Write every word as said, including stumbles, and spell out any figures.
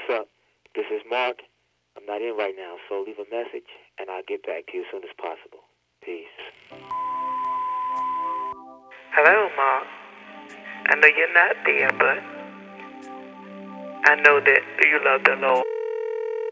up? This is Mark. I'm not in right now, so leave a message, and I'll get back to you as soon as possible. Peace. Hello, Mark. I know you're not there, but I know that you love the Lord.